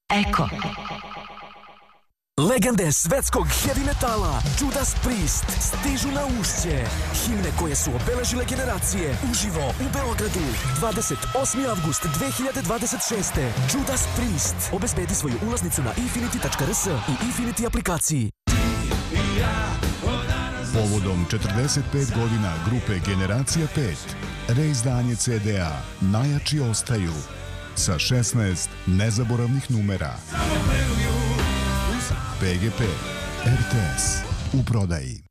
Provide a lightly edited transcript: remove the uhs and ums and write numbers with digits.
Eko. Legende svetskog heavy metala Judas Priest stižu na Ušće. Himne koje su obeležile generacije uživo u Beogradu 28. avgust 2026. Judas Priest. Obezbedi svoju ulaznicu na infinity.rs i Infinity aplikaciji. Povodom 45 godina grupe Generacija 5, reizdanje CD-a Najjači ostaju sa 16 nezaboravnih numera. PGP RTS u prodaji.